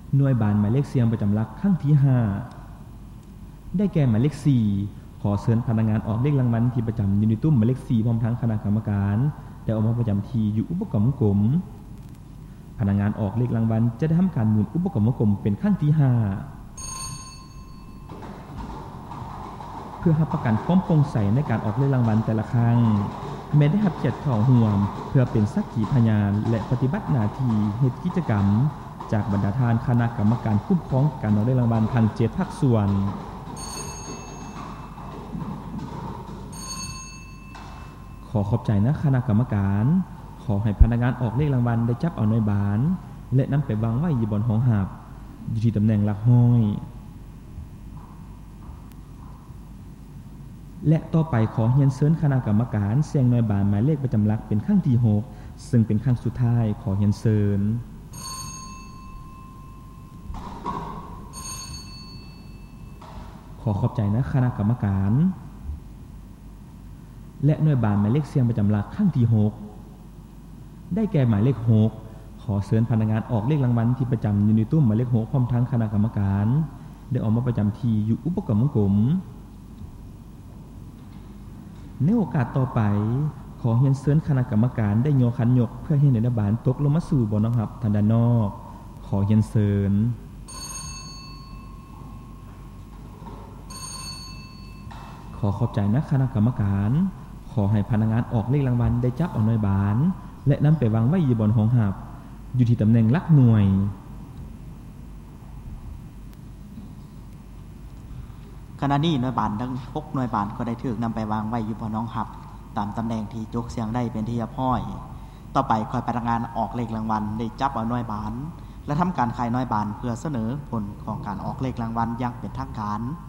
หน่วยบานหมายเลขเสียงประจำหลักครั้งที่5ได้แก่หมายเลข4ขอเชิญพนักงานออกเลขรางวัลที่ประจำอยู่ในตุ้มหมายเลข4พร้อมทั้งคณะกรรมการได้ออกมาประจำที่อยู่อุปกรณ์กลมพนักงานออกเลขรางวัลจะได้ทำการหมุนอุปกรณ์กลมเป็นครั้งที่5เพื่อรับประกันความโปร่งใสในการออกเลขรางวัลแต่ละครั้งแม้ได้รับเกียรติเข้าร่วมเพื่อเป็นสักขีพยานและปฏิบัติหน้าที่เฮ็ดกิจกรรมจากบรรดาทานคณะกรรมการคุ้มครองการออกเลขรางวัลทั้ง7ภาคส่วนขอขอบใจนะคณะกรรมการขอให้พนักงานออกเลขรางวัลได้จับเอาหน่วยบานและนำไปวางไว้อยู่บนห้องหับอยู่ที่ตำแหน่งหลักห้อยและต่อไปขอเรียนเชิญคณะกรรมการเสี่ยงหน่วยบานหมายเลขประจำหลักเป็นครั้งที่6ซึ่งเป็นครั้งสุดท้ายขอเรียนเชิญขอขอบใจนะคณะกรรมการและหน่วยบานหมายเลขเสี่ยงประจำหลักครั้งที่6ได้แก่หมายเลข6ขอเชิญพนักงานออกเลขรางวัลที่ประจำอยู่ในตุ้มหมายเลข6พร้อมทั้งคณะกรรมการได้ออกมาประจำที่อยู่อุปกรณ์กลมในโอกาสต่อไปขอเรียนเชิญคณะกรรมการได้โยขันยกเพื่อให้หน่วยบานตกลงมาสู่บนหับทางด้านนอกขอเรียนเชิญขอขอบใจนะคณะกรรมการขอให้พนักงานออกเลขรางวัลได้จับเอาหน่วยบานและนำไปวางไว้อยู่บนห้องหับอยู่ที่ตำแหน่งหลักหน่วยขณะนี้หน่วยบานทั้ง6หน่วยบานก็ได้ถูกนำไปวางไว้อยู่บนห้องหับตามตำแหน่งที่ยกเสียงได้เป็นที่เรียบร้อยต่อไปคอยพนักงานออกเลขรางวัลได้จับเอาหน่วยบานและทำการขายหน่วยบานเพื่อเสนอผลของการออกเลขรางวัลอย่างเป็นทางการ